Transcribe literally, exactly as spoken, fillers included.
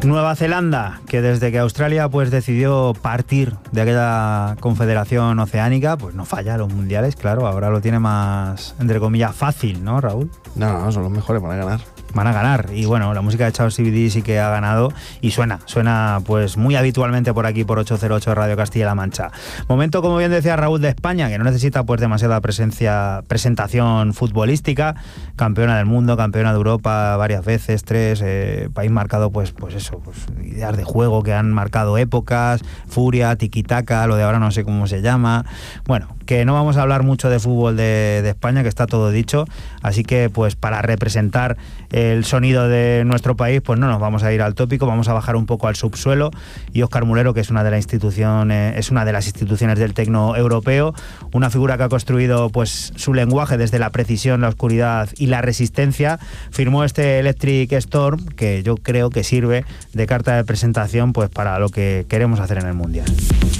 Nueva Zelanda, que desde que Australia pues decidió partir de aquella confederación oceánica, pues no falla los mundiales, claro, ahora lo tiene más, entre comillas, fácil, ¿no, Raúl? No, no, son los mejores, van a ganar. Van a ganar, y bueno, la música de Charles C B D sí que ha ganado y suena, suena pues muy habitualmente por aquí por ochocientos ocho Radio Castilla-La Mancha. Momento, como bien decía Raúl, de España, que no necesita pues demasiada presencia, presentación futbolística, campeona del mundo, campeona de Europa varias veces, tres, eh, país marcado pues, pues eso, pues ideas de juego que han marcado épocas, furia, tiki-taka, lo de ahora no sé cómo se llama, bueno, que no vamos a hablar mucho de fútbol de, de España, que está todo dicho, así que pues para representar el sonido de nuestro país, pues no nos vamos a ir al tópico, vamos a bajar un poco al subsuelo, y Óscar Mulero, que es una de las instituciones, es una de las instituciones del tecno europeo, una figura que ha construido pues su lenguaje desde la precisión, la oscuridad y la resistencia, firmó este Electric Storm, que yo creo que sirve de carta de presentación pues para lo que queremos hacer en el Mundial.